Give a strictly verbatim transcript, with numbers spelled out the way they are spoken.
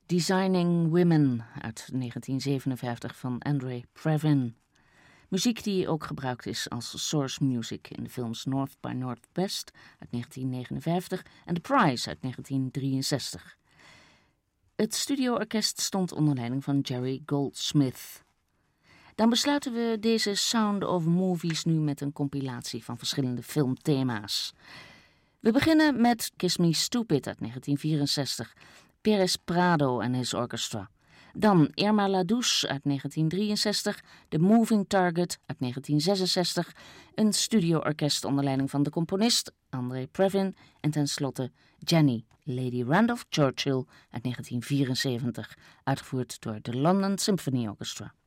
Designing Women uit negentien zevenenvijftig van Andre Previn. Muziek die ook gebruikt is als source music in de films North by Northwest uit negentien negenenvijftig en The Prize uit negentien drieënzestig. Het studioorkest stond onder leiding van Jerry Goldsmith. Dan besluiten we deze Sound of Movies nu met een compilatie van verschillende filmthema's. We beginnen met Kiss Me Stupid uit negentien vierenzestig, Perez Prado en His Orchestra. Dan Irma La Douce uit negentien drieënzestig, The Moving Target uit negentien zesenzestig, een studioorkest onder leiding van de componist Andre Previn en tenslotte Jenny, Lady Randolph Churchill uit negentien vierenzeventig, uitgevoerd door de London Symphony Orchestra.